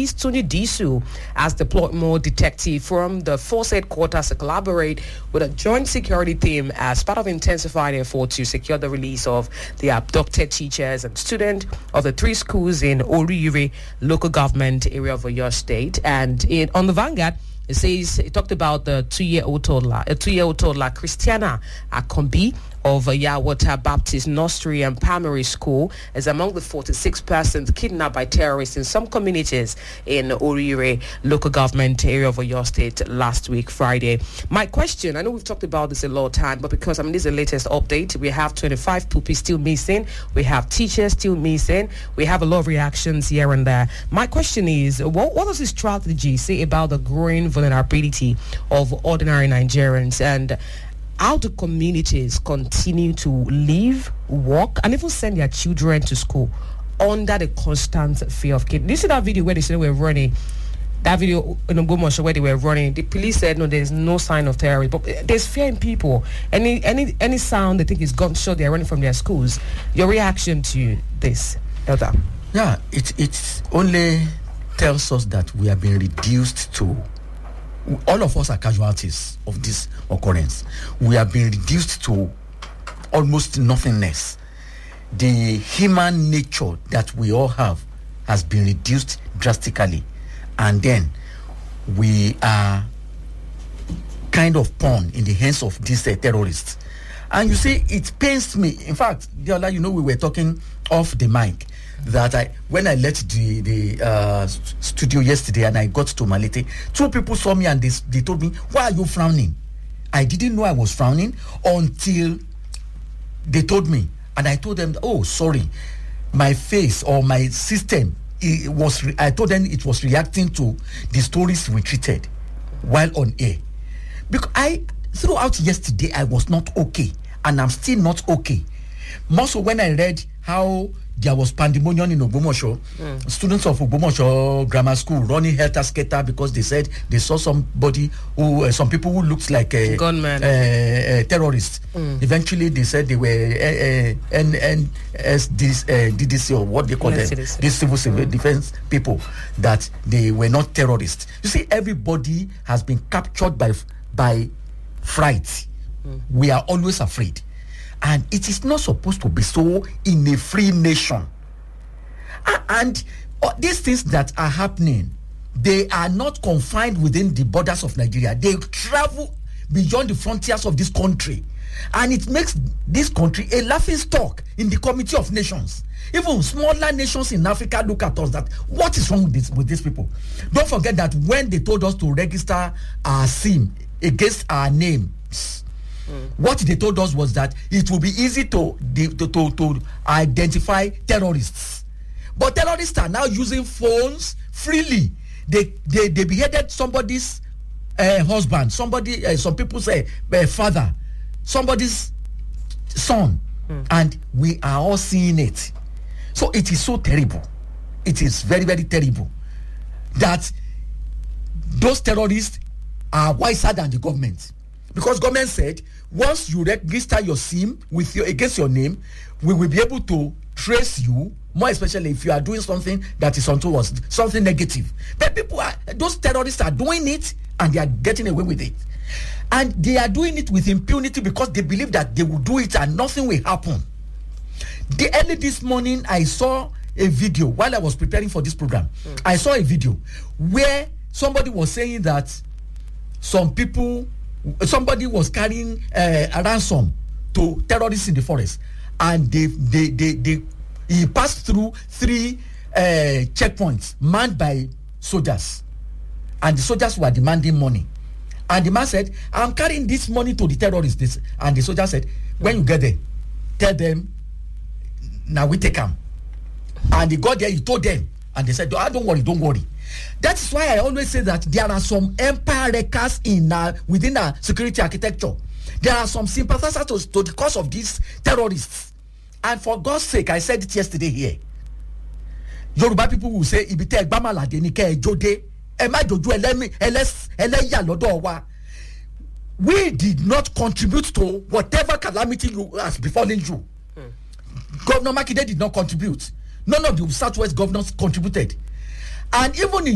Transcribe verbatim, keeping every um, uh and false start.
Police Tony Disu has deployed more detectives from the force headquarters to collaborate with a joint security team as part of intensified effort to secure the release of the abducted teachers and students of the three schools in Orire local government area of Oyo State. And in, on the Vanguard, it says, it talked about the two-year-old toddler, a two-year-old toddler, Christiana Akombi, of Yawata Baptist Nursery and Primary School, is among the forty-six persons kidnapped by terrorists in some communities in Orire local government area of Oyo State last week, Friday. My question, I know we've talked about this a lot of time, but because I mean, this is the latest update, we have twenty-five pupils still missing, we have teachers still missing, we have a lot of reactions here and there. My question is, what, what does this strategy say about the growing vulnerability of ordinary Nigerians, and how do communities continue to live, work, and even send their children to school under the constant fear of kidnapping? Do you see that video where they said they were running? That video in Ogbomoso where they were running, the police said no, there's no sign of terrorism, but there's fear in people. Any any any sound they think is gunshot, they're running from their schools. Your reaction to this, Elder? Yeah, it it only tells us that we have been reduced to. All of us are casualties of this occurrence. We have been reduced to almost nothingness. The human nature that we all have has been reduced drastically. And then we are kind of pawn in the hands of these uh, terrorists. And you see, it pains me. In fact, Diola, you know, we were talking off the mic that I, when I left the the uh, studio yesterday and I got to Malete, two people saw me and they, they told me, why are you frowning? I didn't know I was frowning until they told me. And I told them, oh, sorry, my face or my system, it was. Re- I told them it was reacting to the stories we treated while on air. Because I, throughout yesterday, I was not okay. And I'm still not okay. More so when I read how there was pandemonium in Ogbomoso, mm. students of Ogbomoso Grammar School running helter-skelter because they said they saw somebody who, uh, some people who looked like a, gunman, a, a terrorist. Mm. Eventually, they said they were N N S D C or what they call them, these civil civil mm. defense people, that they were not terrorists. You see, everybody has been captured by by fright. Mm. We are always afraid. And it is not supposed to be so in a free nation. And uh, these things that are happening, they are not confined within the borders of Nigeria. They travel beyond the frontiers of this country. And it makes this country a laughing stock in the Committee of Nations. Even smaller nations in Africa look at us that, what is wrong with, this, with these people? Don't forget that when they told us to register our SIM against our names, Mm. what they told us was that it will be easy to, to, to, to identify terrorists. But terrorists are now using phones freely. They they, they beheaded somebody's uh, husband, somebody, uh, some people say uh, father, somebody's son, mm. and we are all seeing it. So it is so terrible. It is very, very terrible that those terrorists are wiser than the government. Because government said, once you register your SIM with your against your name, we will be able to trace you, more especially if you are doing something that is untoward, something negative. But people are, those terrorists are doing it and they are getting away with it. And they are doing it with impunity because they believe that they will do it and nothing will happen. The early this morning, I saw a video while I was preparing for this program. Mm. I saw a video where somebody was saying that some people, somebody was carrying uh, a ransom to terrorists in the forest, and they, they, they, they he passed through three uh, checkpoints manned by soldiers, and the soldiers were demanding money. And the man said, "I'm carrying this money to the terrorists." This, and the soldier said, "When you get there, tell them, now we take them." And he got there, he told them, and they said, "Ah, don't worry, don't worry." That is why I always say that there are some empire wreckers in uh, within our security architecture. There are some sympathizers to, to the cause of these terrorists. And for God's sake, I said it yesterday here. Yoruba people will say, "Ibite egbamala de ni ke ejode, e ma joju elemi eles eleya lodo wa." We did not contribute to whatever calamity you, has befallen you. Hmm. Governor Makinde did not contribute. None of the Southwest governors contributed. And even in